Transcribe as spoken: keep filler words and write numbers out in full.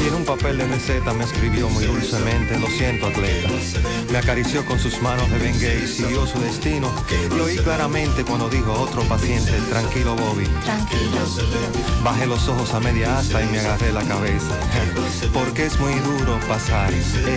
en un papel de receta me escribió muy dulcemente: lo siento, atleta. Me acarició con sus manos de Bengay y siguió su destino. Lo oí claramente cuando dijo a otro paciente: tranquilo, Bobby. Tranquilo. Bajé los ojos a media asta y me agarré la cabeza, porque es muy duro pasar